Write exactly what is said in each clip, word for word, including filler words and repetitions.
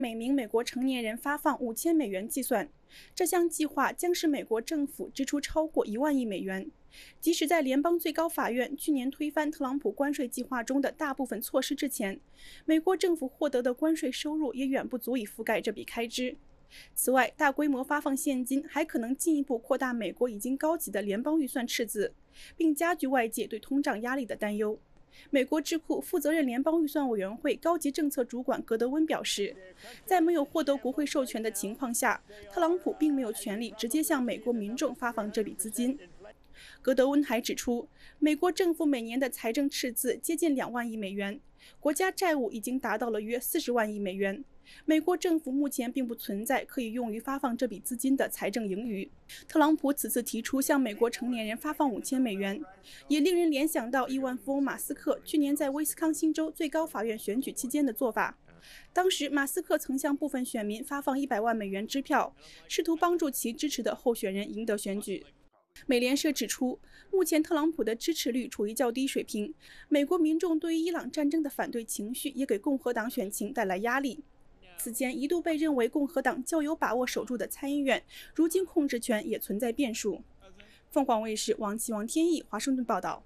每名美国成年人发放五千美元计算。这项计划将使美国政府支出超过一万亿美元。即使在联邦最高法院去年推翻特朗普关税计划中的大部分措施之前，美国政府获得的关税收入也远不足以覆盖这笔开支。此外，大规模发放现金还可能进一步扩大美国已经高级的联邦预算赤字，并加剧外界对通胀压力的担忧。美国智库负责任联邦预算委员会高级政策主管格德温表示，在没有获得国会授权的情况下，特朗普并没有权利直接向美国民众发放这笔资金。格德温还指出，美国政府每年的财政赤字接近两万亿美元，国家债务已经达到了约四十万亿美元。美国政府目前并不存在可以用于发放这笔资金的财政盈余。特朗普此次提出向美国成年人发放五千美元，也令人联想到亿万富翁马斯克去年在威斯康星州最高法院选举期间的做法。当时，马斯克曾向部分选民发放一百万美元支票，试图帮助其支持的候选人赢得选举。美联社指出，目前特朗普的支持率处于较低水平，美国民众对于伊朗战争的反对情绪也给共和党选情带来压力。此前一度被认为共和党较有把握守住的参议院，如今控制权也存在变数。凤凰卫视王琦、王天意华盛顿报道。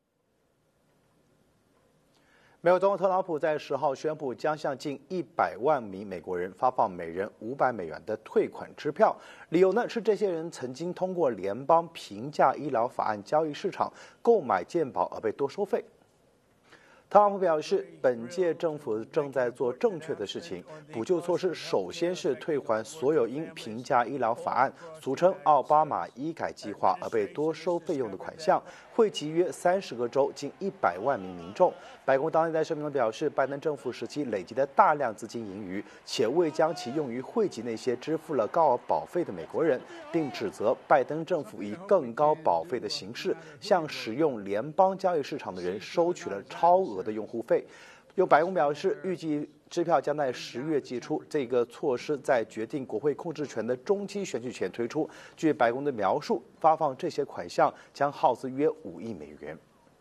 美国总统特朗普在十号宣布，将向近一百万名美国人发放每人五百美元的退款支票。理由呢是这些人曾经通过联邦平价医疗法案交易市场购买健保而被多收费。特朗普表示，本届政府正在做正确的事情。补救措施首先是退还所有因平价医疗法案（俗称奥巴马医改计划）而被多收费用的款项，惠及约三十个州近一百万名民众。白宫当天在声明中表示，拜登政府时期累积的大量资金盈余，且未将其用于惠及那些支付了高额保费的美国人，并指责拜登政府以更高保费的形式向使用联邦交易市场的人收取了超额的用户费。有白宫表示，预计支票将在十月寄出。这个措施在决定国会控制权的中期选举前推出。据白宫的描述，发放这些款项将耗资约五亿美元。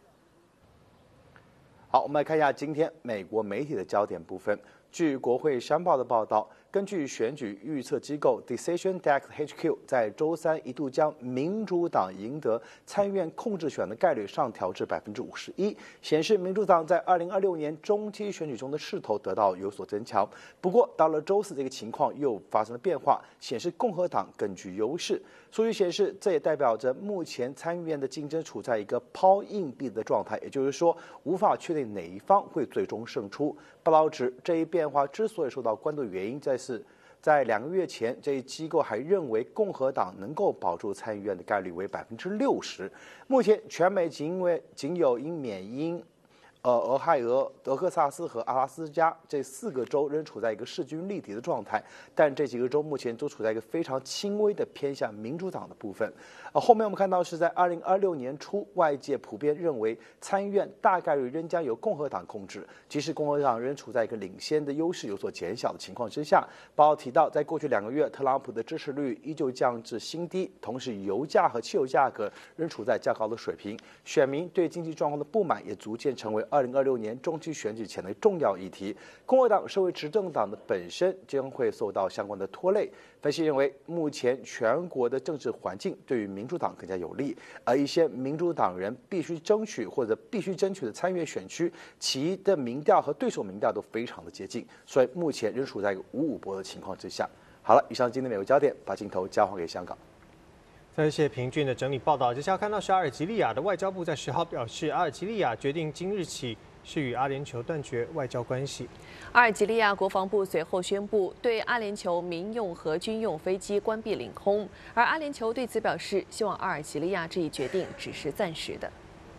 好，我们来看一下今天美国媒体的焦点部分。据国会山报的报道，根据选举预测机构 Decision Desk H Q 在周三一度将民主党赢得参议院控制权的概率上调至百分之五十一，显示民主党在二零二六年中期选举中的势头得到有所增强。不过，到了周四，这个情况又发生了变化，显示共和党更具优势。数据显示，这也代表着目前参议院的竞争处在一个抛硬币的状态，也就是说，无法确定哪一方会最终胜出。报道指，这一变化之所以受到关注的原因，在是在两个月前，这一机构还认为共和党能够保住参议院的概率为百分之六十。目前，全美仅因为仅有因缅因。呃，俄亥俄、德克萨斯和阿拉斯加这四个州仍处在一个势均力敌的状态，但这几个州目前都处在一个非常轻微的偏向民主党的部分。呃，后面我们看到是在二零二六年初，外界普遍认为参议院大概率仍将由共和党控制，即使共和党仍处在一个领先的优势有所减小的情况之下。报道提到，在过去两个月，特朗普的支持率依旧降至新低，同时油价和汽油价格仍处在较高的水平，选民对经济状况的不满也逐渐成为二零二六年中期选举前的重要议题。共和党身为执政党的本身将会受到相关的拖累。分析认为，目前全国的政治环境对于民主党更加有利，而一些民主党人必须争取或者必须争取的参议院选区，其的民调和对手民调都非常的接近，所以目前仍处在一个五五波的情况之下。好了，以上今天的美国焦点，把镜头交还给香港。 谢谢平俊的整理报道。接下来看到是阿尔及利亚的外交部在十号表示，阿尔及利亚决定今日起是与阿联酋断绝外交关系。 阿尔及利亚国防部随后宣布，对阿联酋民用和军用飞机关闭领空，而阿联酋对此表示，希望阿尔及利亚这一决定只是暂时的。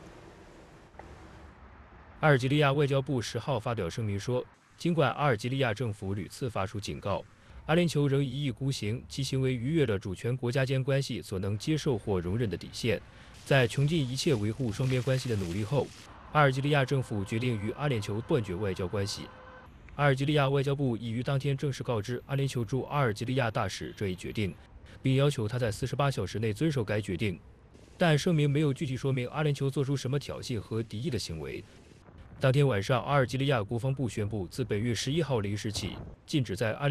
阿尔及利亚外交部十号发表声明说，尽管阿尔及利亚政府屡次发出警告，阿联酋仍一意孤行，其行为逾越了主权国家间关系所能接受或容忍的底线。在穷尽一切维护双边关系的努力后，阿尔及利亚政府决定与阿联酋断绝外交关系。阿尔及利亚外交部已于当天正式告知阿联酋驻阿尔及利亚大使这一决定，并要求他在四十八小时内遵守该决定。但声明没有具体说明阿联酋做出什么挑衅和敌意的行为。 当天晚上，阿尔及利亚国防部宣布，自本月十一号零时起，禁止在阿